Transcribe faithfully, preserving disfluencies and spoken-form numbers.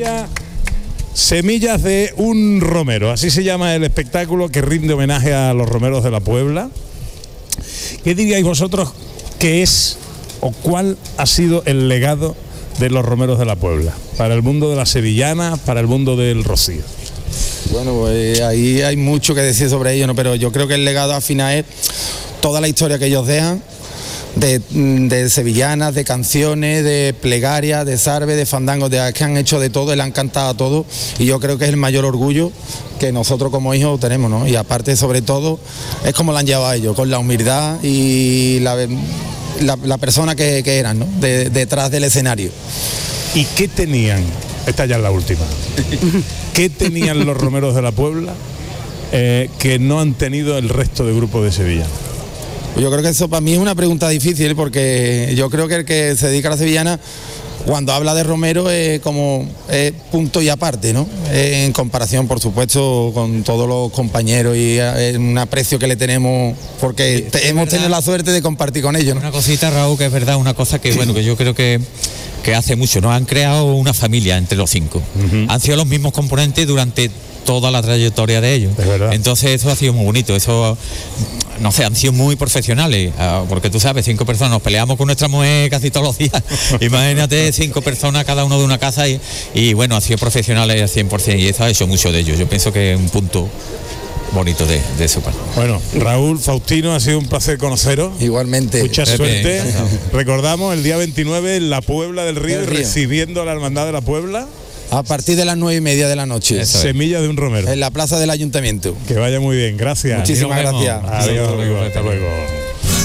Semilla, Semillas de un romero, así se llama el espectáculo que rinde homenaje a los romeros de la Puebla. ¿Qué diríais vosotros que es o cuál ha sido el legado de los romeros de la Puebla para el mundo de la sevillana, para el mundo del rocío? Bueno, pues ahí hay mucho que decir sobre ello, ¿no? Pero yo creo que el legado al final es toda la historia que ellos dejan, de, de sevillanas, de canciones, de plegarias, de zarbe, de fandangos, de que han hecho de todo, le han cantado a todo, y yo creo que es el mayor orgullo que nosotros como hijos tenemos, ¿no? Y aparte, sobre todo, es como lo han llevado ellos, con la humildad y la, la, la persona que, que eran, ¿no? De, detrás del escenario. ¿Y qué tenían? Esta ya es la última. ¿Qué tenían los romeros de la Puebla eh, que no han tenido el resto de grupos de Sevilla? Yo creo que eso para mí es una pregunta difícil, porque yo creo que el que se dedica a la sevillana, cuando habla de romero, es como es punto y aparte, ¿no? En comparación, por supuesto, con todos los compañeros, y es un aprecio que le tenemos, porque te, hemos tenido la suerte de compartir con ellos, ¿no? Una cosita, Raúl, que es verdad, una cosa que, bueno, que yo creo que que hace mucho, ¿no? Han creado una familia entre los cinco. Uh-huh. Han sido los mismos componentes durante toda la trayectoria de ellos. Entonces eso ha sido muy bonito, eso, no sé, han sido muy profesionales, porque tú sabes, cinco personas, nos peleamos con nuestra mujer casi todos los días. Imagínate cinco personas, cada uno de una casa, y, y bueno, han sido profesionales al cien por ciento, y eso ha hecho mucho de ellos. Yo pienso que es un punto bonito de, de su parte. Bueno, Raúl, Faustino, ha sido un placer conoceros. Igualmente. Mucha Pepe. suerte. Recordamos el día veintinueve en la Puebla del Río, del Río. recibiendo a la Hermandad de la Puebla. A partir de las nueve y media de la noche. Semilla de un romero. En la plaza del Ayuntamiento. Que vaya muy bien, gracias. Muchísimas gracias. Adiós, amigo, hasta luego.